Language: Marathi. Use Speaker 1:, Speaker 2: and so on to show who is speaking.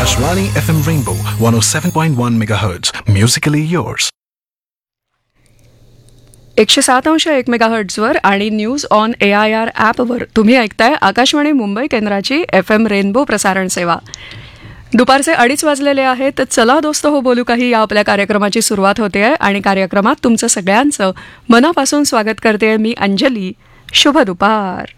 Speaker 1: Akashvani FM Rainbow 107.1 MHz. Musically yours.
Speaker 2: 107.1 मेगाहर्ट्झवर आणि न्यूज ऑन AIR ॲपवर तुम्ही ऐकताय आकाशवाणी मुंबई केंद्राची FM रेनबो प्रसारण सेवा. दुपारचे 2:30 वाजलेले आहेत. चला दोस्त हो बोलू काही या आपल्या कार्यक्रमाची सुरुवात होते आहे आणि कार्यक्रमात तुमचं सगळ्यांचं मनापासून स्वागत करते मी अंजली. शुभ दुपार.